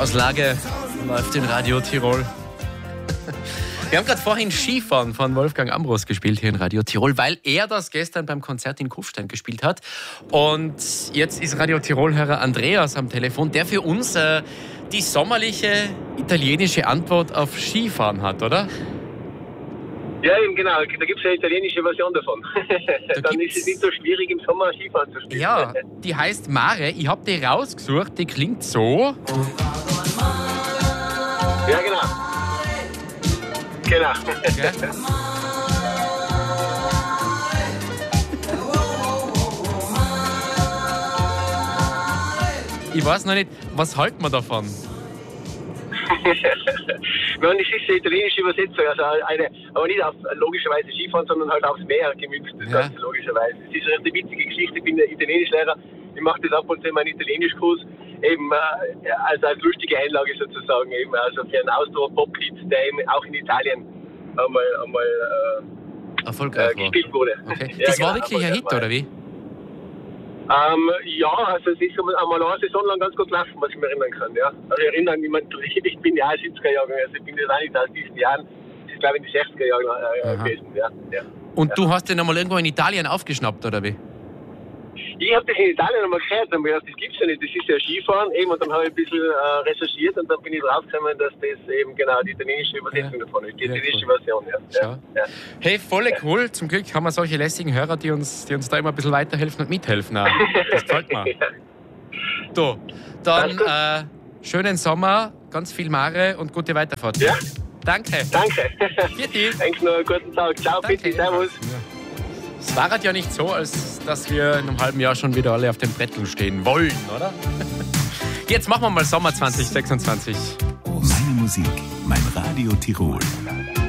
Auslage läuft in Radio Tirol. Wir haben gerade vorhin Skifahren von Wolfgang Ambros gespielt hier in Radio Tirol, weil er das gestern beim Konzert in Kufstein gespielt hat. Und jetzt ist Radio Tirol-Hörer Andreas am Telefon, der für uns die sommerliche italienische Antwort auf Skifahren hat, oder? Ja, eben genau. Da gibt es eine italienische Version davon. Dann ist es nicht so schwierig, im Sommer Skifahren zu spielen. Ja, die heißt Mare. Ich habe die rausgesucht. Die klingt so. Ja, genau. Genau. Okay. Ich weiß noch nicht, was halten wir davon? Nein, das ist eine italienische Übersetzung, also aber nicht auf logischerweise Skifahren, sondern halt aufs Meer gemünzt, das Ganze logischerweise. Es ist eine witzige Geschichte, ich bin der Italienischlehrer, ich mache das ab und zu in meinem Italienischkurs, eben also als lustige Einlage sozusagen, eben also für einen Austro-Pop-Hit, der eben auch in Italien einmal erfolgreich gespielt wurde. Okay. Das war wirklich ein Hit, oder wie? Ja, also es ist einmal eine Saison lang ganz gut gelaufen, was ich mich erinnern kann. Ja. Also ich erinnere mich, ich bin ja auch 70er-Jahrgang, also ich bin jetzt auch nicht aus diesen Jahren, das ist glaube ich in den 60er-Jahren gewesen. Ja. Und du hast den einmal irgendwo in Italien aufgeschnappt, oder wie? Ich habe das in Italien einmal gehört und mir gedacht, das gibt's ja nicht, das ist ja Skifahren eben, und dann habe ich ein bisschen recherchiert und dann bin ich draufgekommen, dass das eben genau die italienische Übersetzung davon ist, die italienische Version. Ja. Hey, voll cool, zum Glück haben wir solche lässigen Hörer, die uns da immer ein bisschen weiterhelfen und mithelfen. Auch. Das gefällt mir. So, dann schönen Sommer, ganz viel Mare und gute Weiterfahrt. Ja. Danke. Danke noch einen guten Tag. Ciao, bitte, servus. Es war halt ja nicht so, als dass wir in einem halben Jahr schon wieder alle auf dem Brettel stehen wollen, oder? Jetzt machen wir mal Sommer 2026. Meine Musik, mein Radio Tirol.